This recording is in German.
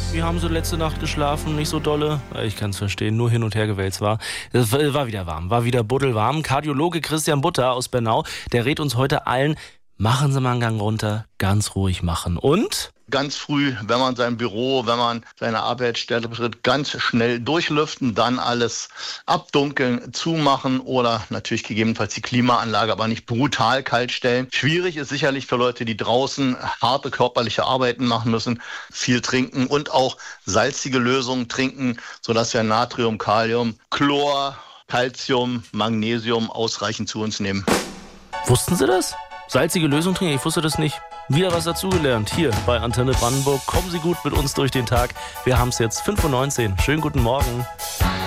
Wie haben Sie letzte Nacht geschlafen? Nicht so dolle? Ich kann es verstehen, nur hin und her gewälzt war. Es war wieder warm, war wieder buddelwarm. Kardiologe Christian Butter aus Bernau, der rät uns heute allen, machen Sie mal einen Gang runter, ganz ruhig machen. Und? Ganz früh, wenn man sein Büro, wenn man seine Arbeitsstelle betritt, ganz schnell durchlüften, dann alles abdunkeln, zumachen oder natürlich gegebenenfalls die Klimaanlage, aber nicht brutal kalt stellen. Schwierig ist sicherlich für Leute, die draußen harte körperliche Arbeiten machen müssen, viel trinken und auch salzige Lösungen trinken, sodass wir Natrium, Kalium, Chlor, Calcium, Magnesium ausreichend zu uns nehmen. Wussten Sie das? Salzige Lösung trinken? Ich wusste das nicht. Wieder was dazugelernt hier bei Antenne Brandenburg. Kommen Sie gut mit uns durch den Tag. Wir haben es jetzt 5:19 Uhr. Schönen guten Morgen.